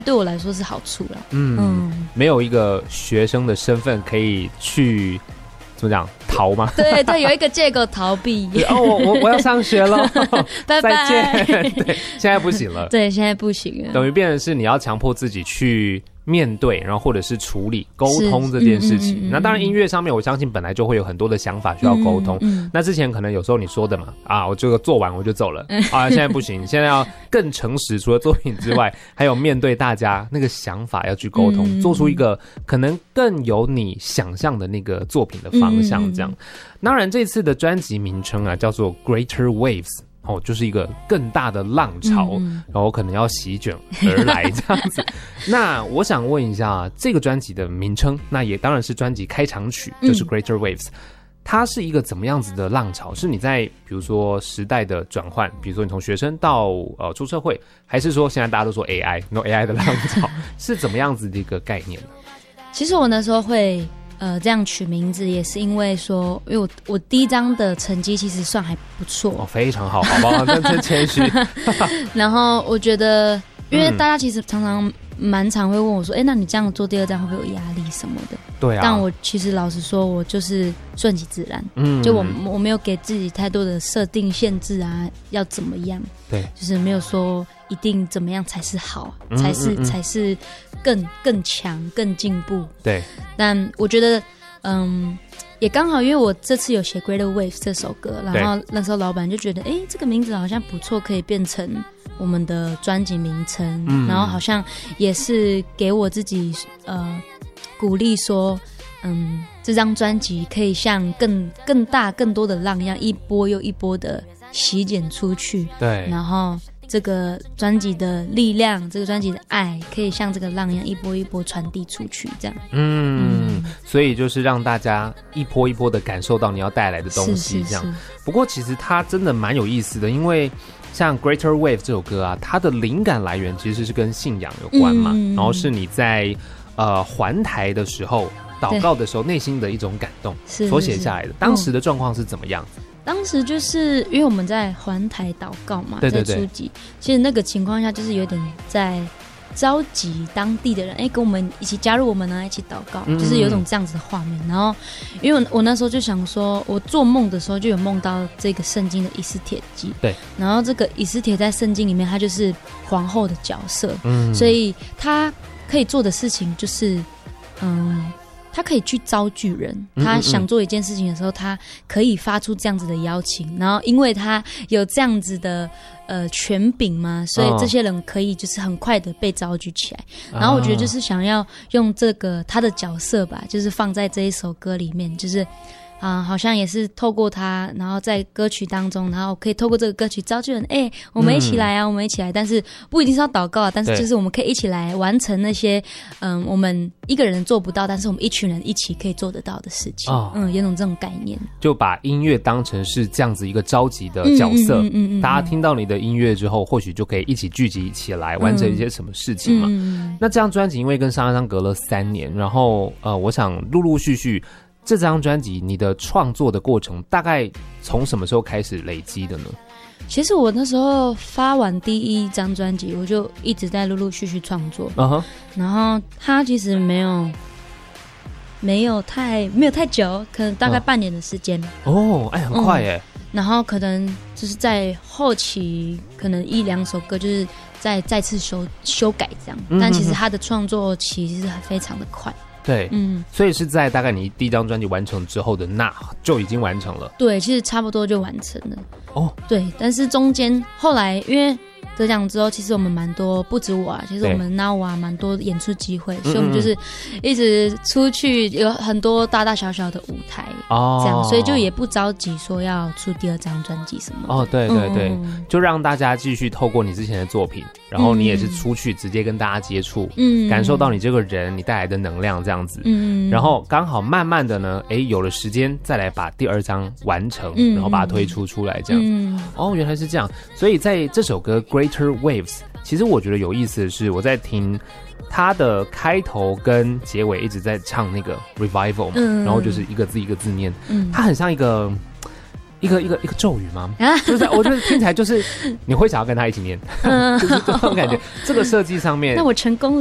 对我来说是好处了。 没有一个学生的身份可以去怎么讲逃吗？ 对对，有一个借口逃避。 我要上学了， 拜拜。 再见。对，现在不行了。 对，现在不行了。 等于变成是你要强迫自己去面对，然后或者是处理沟通这件事情。那当然音乐上面我相信本来就会有很多的想法需要沟通。那之前可能有时候你说的嘛，我这个做完我就走了。现在不行，现在要更诚实，除了作品之外，还有面对大家那个想法要去沟通，做出一个可能更有你想象的那个作品的方向这样。当然这次的专辑名称叫做 Greater Waves。就是一个更大的浪潮，然后可能要席卷而来这样子。那我想问一下，这个专辑的名称，那也当然是专辑开场曲，就是 Greater Waves。它是一个怎么样子的浪潮？是你在比如说时代的转换，比如说你从学生到出社会，还是说现在大家都说 AI 的浪潮，是怎么样子的一个概念呢？ 其实我那时候会这样取名字也是因为说，因为我第一张的成绩其实算还不错， 非常好，好不好？真谦虚。 然后我觉得，因为大家其实常常蛮常会问我说，那你这样做第二张会不会有压力什么的？ 对啊。 但我其实老实说，我就是顺其自然，就我没有给自己太多的设定限制啊，要怎么样？ 对，就是没有说一定怎么样才是好，才是更强、更进步。 对， 但我觉得，也刚好，因为我这次有写《Greater Waves》这首歌，然后那时候老板就觉得，这个名字好像不错，可以变成我们的专辑名称，然后好像也是给我自己鼓励说，这张专辑可以像更大、更多的浪一样，一波又一波的席卷出去。 对， 然后这个专辑的力量，这个专辑的爱，可以像这个浪一样一波一波传递出去，这样。 所以就是让大家一波一波的感受到你要带来的东西，这样。不过其实它真的蛮有意思的，因为像 Greater Wave 这首歌它的灵感来源其实是跟信仰有关嘛，然后是你在环台的时候祷告的时候内心的一种感动所写下来的。当时的状况是怎么样？ 当时就是因为我们在环台祷告嘛，在初级，其实那个情况下就是有点在召集当地的人，跟我们一起加入我们呢，一起祷告，就是有种这样子的画面。然后因为我那时候就想说，我做梦的时候就有梦到这个圣经的以斯帖记， 对， 然后这个以斯帖在圣经里面，他就是皇后的角色，所以他可以做的事情就是他可以去招聚人，他想做一件事情的时候，他可以发出这样子的邀请，然后因为他有这样子的权柄嘛，所以这些人可以就是很快的被召集起来。然后我觉得就是想要用这个他的角色吧，就是放在这一首歌里面，就是好像也是透过他，然后在歌曲当中，然后可以透过这个歌曲召集人，我们一起来啊，我们一起来，但是不一定是要祷告但是就是我们可以一起来完成那些我们一个人做不到，但是我们一群人一起可以做得到的事情。有种这种概念， 就把音乐当成是这样子一个召集的角色，大家听到你的音乐之后，或许就可以一起聚集起来完成一些什么事情嘛。那这张专辑因为跟上一张隔了3年，然后我想陆陆续续这张专辑你的创作的过程大概从什么时候开始累积的呢？ 其实我那时候发完第一张专辑，我就一直在陆陆续续创作，然后它其实没有太久，可能大概半年的时间。 很快耶。 然后可能就是在后期可能1-2首歌就是再次修改这样，但其实它的创作期是非常的快。 对，所以是在大概你第一张专辑完成之后的那就已经完成了。对， 其实差不多就完成了。对，但是中间后来因为得奖之后，其实我们蛮多，不止我其实我们 Now 蛮多演出机会，所以我们就是一直出去，有很多大大小小的舞台，这样，所以就也不着急说要出第二张专辑什么的。 对，就让大家继续透过你之前的作品，然后你也是出去直接跟大家接触，感受到你这个人，你带来的能量这样子，然后刚好慢慢的呢，有了时间再来把第二张完成，然后把它推出来这样。原来是这样，所以在这首歌 Greater Waves， 其实我觉得有意思的是，我在听它的开头跟结尾一直在唱那个 Revival，然后就是一个字一个字念，它很像一个一个咒语吗？就是我觉得听起来就是你会想要跟他一起念，就是这种感觉。这个设计上面， 那我成功了。